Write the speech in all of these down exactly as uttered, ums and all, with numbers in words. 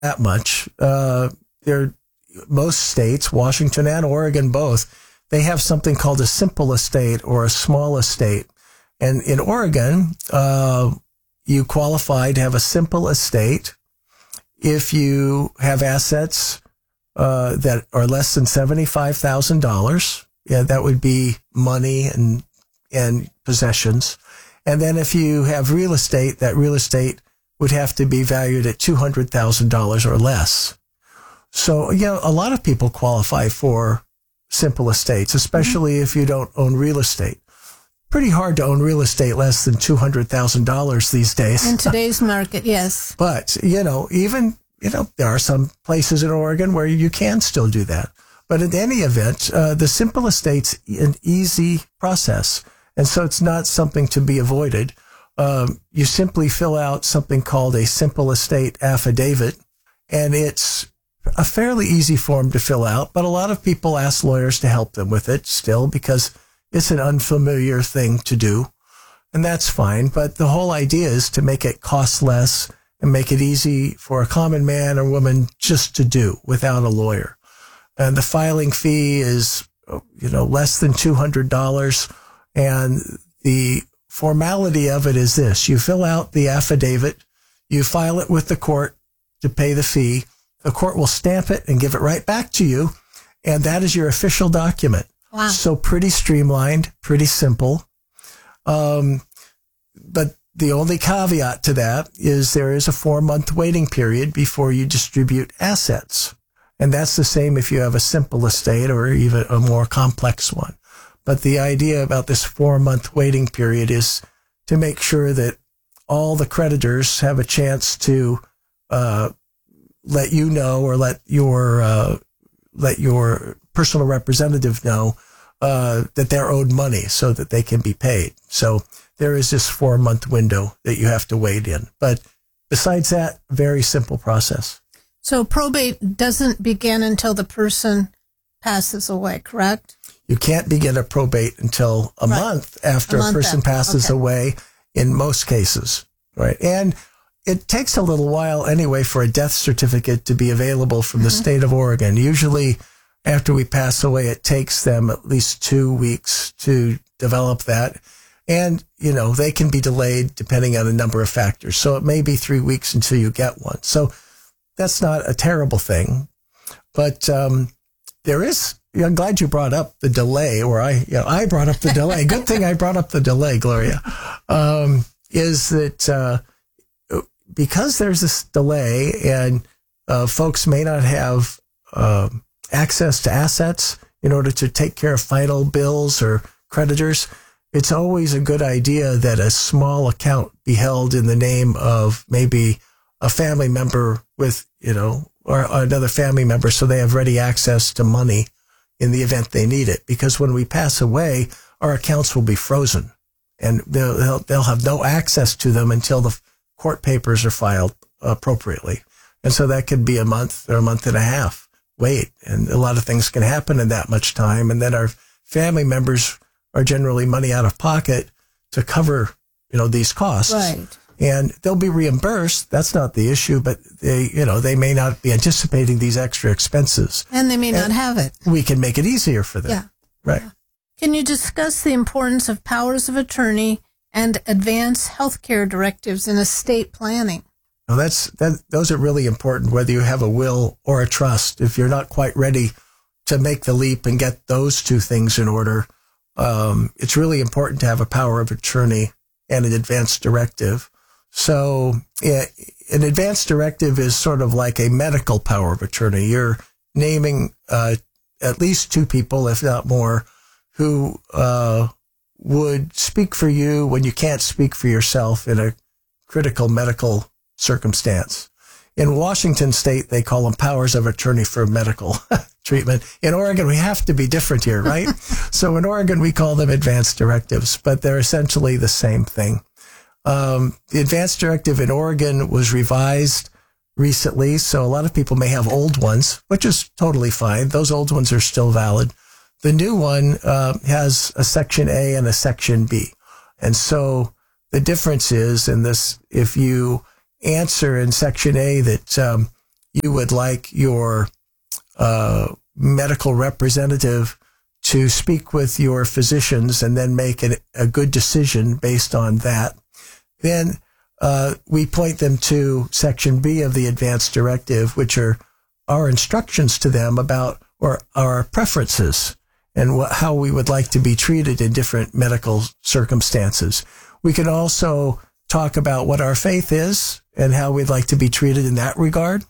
that much. Uh, there, most states, Washington and Oregon both, they have something called a simple estate or a small estate. And in Oregon, uh, you qualify to have a simple estate if you have assets uh, that are less than seventy-five thousand dollars. Yeah, that would be money and and possessions. And then if you have real estate, that real estate would have to be valued at two hundred thousand dollars or less. So, you know, a lot of people qualify for simple estates, especially mm-hmm. if you don't own real estate. Pretty hard to own real estate less than two hundred thousand dollars these days. In today's market, yes. But, you know, even, you know, there are some places in Oregon where you can still do that. But in any event, uh, the simple estate's an easy process. And so it's not something to be avoided. Um, you simply fill out something called a simple estate affidavit, and it's a fairly easy form to fill out. But a lot of people ask lawyers to help them with it still because it's an unfamiliar thing to do, and that's fine. But the whole idea is to make it cost less and make it easy for a common man or woman just to do without a lawyer. And the filing fee is, you know, less than two hundred dollars. And the formality of it is this. You fill out the affidavit, you file it with the court to pay the fee. The court will stamp it and give it right back to you. And that is your official document. Wow. So pretty streamlined, pretty simple. Um, but the only caveat to that is there is a four-month waiting period before you distribute assets. And that's the same if you have a simple estate or even a more complex one. But the idea about this four-month waiting period is to make sure that all the creditors have a chance to uh, let you know or let your uh, let your personal representative know uh, that they're owed money so that they can be paid. So there is this four-month window that you have to wait in. But besides that, very simple process. So probate doesn't begin until the person passes away, correct? You can't begin a probate until a right. month after a, month a person after. passes okay. away in most cases, right? And it takes a little while anyway for a death certificate to be available from mm-hmm. the state of Oregon. Usually after we pass away, it takes them at least two weeks to develop that. And, you know, they can be delayed depending on a number of factors. So it may be three weeks until you get one. So that's not a terrible thing. But um, there is, I'm glad you brought up the delay, or I, you know, I brought up the delay. Good thing I brought up the delay, Gloria, um, is that uh, because there's this delay and uh, folks may not have uh, access to assets in order to take care of final bills or creditors, it's always a good idea that a small account be held in the name of maybe a family member with, you know, or another family member so they have ready access to money in the event they need it. Because when we pass away, our accounts will be frozen and they'll, they'll, they'll have no access to them until the court papers are filed appropriately. And so that could be a month or a month and a half wait. And a lot of things can happen in that much time. And then our family members are generally money out of pocket to cover, you know, these costs. Right. And they'll be reimbursed. That's not the issue, but they, you know, they may not be anticipating these extra expenses. And they may and not have it. We can make it easier for them. Yeah. Right. Yeah. Can you discuss the importance of powers of attorney and advance healthcare directives in estate planning? Well, that's, that, those are really important, whether you have a will or a trust. If you're not quite ready to make the leap and get those two things in order, um, it's really important to have a power of attorney and an advance directive. So yeah, an advance directive is sort of like a medical power of attorney. You're naming uh, at least two people, if not more, who uh, would speak for you when you can't speak for yourself in a critical medical circumstance. In Washington state, they call them powers of attorney for medical treatment. In Oregon, we have to be different here, right? So in Oregon, we call them advance directives, but they're essentially the same thing. Um, the advance directive in Oregon was revised recently, so a lot of people may have old ones, which is totally fine. Those old ones are still valid. The new one uh, has a section A and a section B. And so the difference is in this, if you answer in section A that um, you would like your uh, medical representative to speak with your physicians and then make an, a good decision based on that, then uh, we point them to Section B of the Advance Directive, which are our instructions to them about or our preferences and wh- how we would like to be treated in different medical circumstances. We can also talk about what our faith is and how we'd like to be treated in that regard,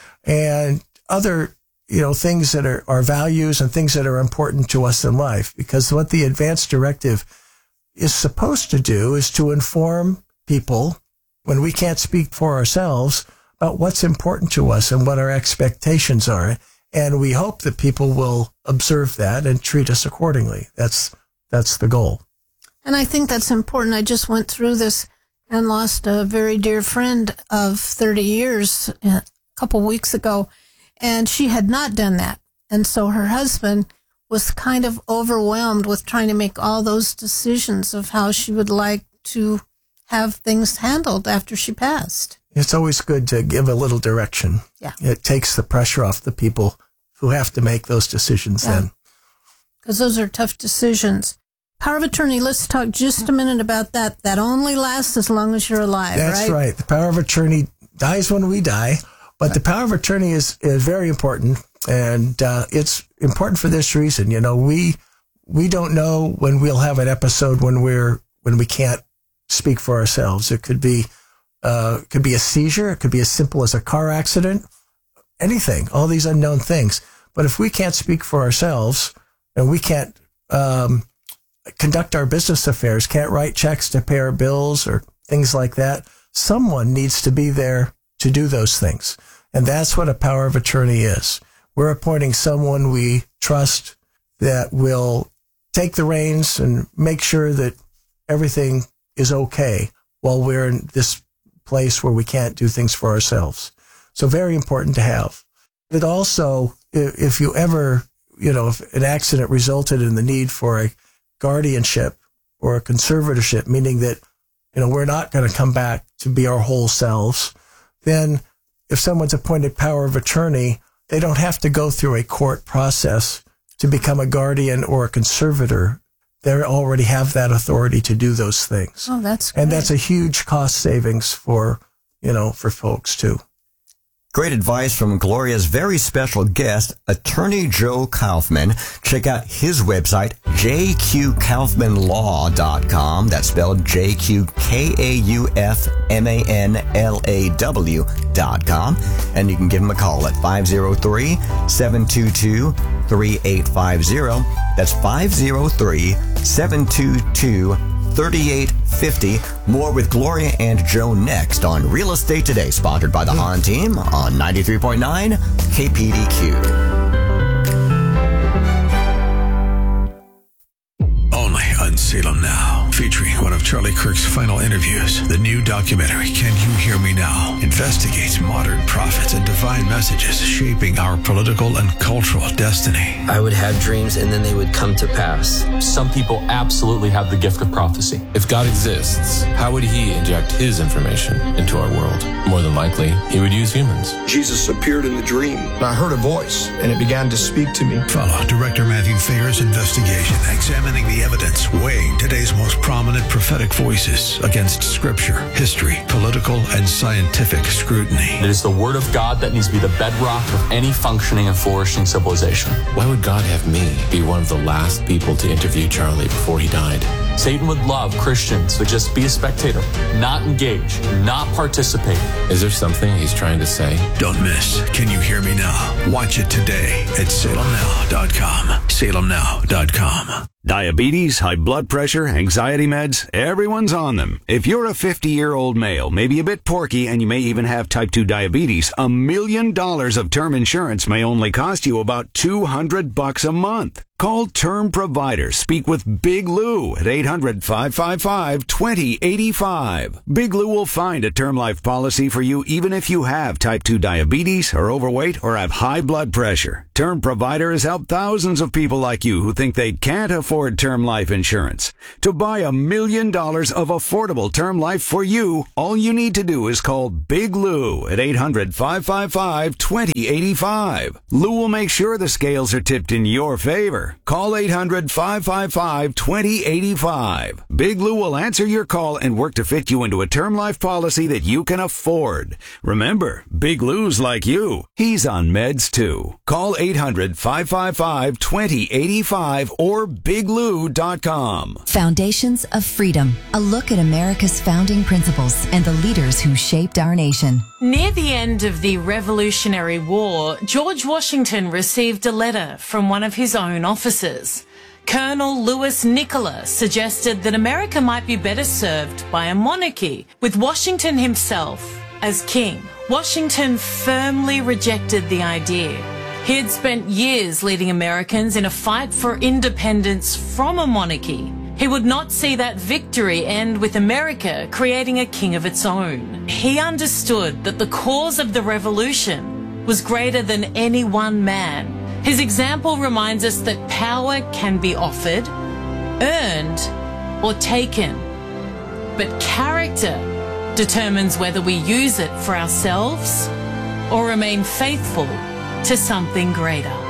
and other, you know, things that are our values and things that are important to us in life. Because what the Advance Directive is supposed to do is to inform people when we can't speak for ourselves about what's important to us and what our expectations are. And we hope that people will observe that and treat us accordingly. That's, that's the goal. And I think that's important. I just went through this and lost a very dear friend of thirty years a couple weeks ago, and she had not done that. And so her husband was kind of overwhelmed with trying to make all those decisions of how she would like to have things handled after she passed. It's always good to give a little direction. Yeah. It takes the pressure off the people who have to make those decisions yeah. then. Because those are tough decisions. Power of attorney, let's talk just a minute about that. That only lasts as long as you're alive, That's right? right. The power of attorney dies when we die, but right. the power of attorney is, is very important, and uh, it's important for this reason. You know, we we don't know when we'll have an episode when we're when we can't speak for ourselves. It could be uh, it could be a seizure. It could be as simple as a car accident. Anything. All these unknown things. But if we can't speak for ourselves and we can't um, conduct our business affairs, can't write checks to pay our bills or things like that, someone needs to be there to do those things. And that's what a power of attorney is. We're appointing someone we trust that will take the reins and make sure that everything is okay while we're in this place where we can't do things for ourselves. So very important to have. But also, if you ever, you know, if an accident resulted in the need for a guardianship or a conservatorship, meaning that, you know, we're not going to come back to be our whole selves, then if someone's appointed power of attorney, they don't have to go through a court process to become a guardian or a conservator. They already have that authority to do those things. Oh, that's great. And that's a huge cost savings for, you know, for folks too. Great advice from Gloria's very special guest, Attorney Joe Kaufman. Check out his website, j q kaufman law dot com. That's spelled J Q K A U F M A N L A W dot com. And you can give him a call at five oh three, seven two two, three eight five zero. That's five oh three, seven two two, thirty-eight fifty. More with Gloria and Joe next on Real Estate Today, sponsored by the Hahn team on ninety-three point nine K P D Q. Only on Salem Now, featuring one of Charlie Kirk's final interviews. The new documentary, Can You Hear Me Now?, investigates modern prophets and divine messages shaping our political and cultural destiny. I would have dreams and then they would come to pass. Some people absolutely have the gift of prophecy. If God exists, how would he inject his information into our world? More than likely, he would use humans. Jesus appeared in the dream. I heard a voice, and it began to speak to me. Follow Director Matthew Thayer's investigation, examining the evidence, weighing today's most prominent prophetic voices against scripture, history, political, and scientific scrutiny. It is the word of God that needs to be the bedrock of any functioning and flourishing civilization. Why would God have me be one of the last people to interview Charlie before he died? Satan would love Christians to just be a spectator, not engage, not participate. Is there something he's trying to say? Don't miss Can You Hear Me Now? Watch it today at salem now dot com. salem now dot com. Diabetes, high blood pressure, anxiety meds, everyone's on them. If you're a fifty-year-old male, maybe a bit porky, and you may even have type two diabetes, a million dollars of term insurance may only cost you about two hundred bucks a month. Call Term Provider. Speak with Big Lou at eight hundred, five five five, two zero eight five. Big Lou will find a term life policy for you even if you have type two diabetes, are overweight, or have high blood pressure. Term Provider has helped thousands of people like you who think they can't afford term life insurance. To buy a million dollars of affordable term life for you, all you need to do is call Big Lou at eight hundred, five five five, two zero eight five. Lou will make sure the scales are tipped in your favor. Call eight hundred, five five five, two zero eight five. Big Lou will answer your call and work to fit you into a term life policy that you can afford. Remember, Big Lou's like you. He's on meds too. Call eight hundred, five five five, two zero eight five or big lou dot com. Foundations of Freedom, a look at America's founding principles and the leaders who shaped our nation. Near the end of the Revolutionary War, George Washington received a letter from one of his own officers. Colonel Lewis Nicola suggested that America might be better served by a monarchy, with Washington himself as king. Washington firmly rejected the idea. He had spent years leading Americans in a fight for independence from a monarchy. He would not see that victory end with America creating a king of its own. He understood that the cause of the revolution was greater than any one man. His example reminds us that power can be offered, earned, or taken. But character determines whether we use it for ourselves or remain faithful to something greater.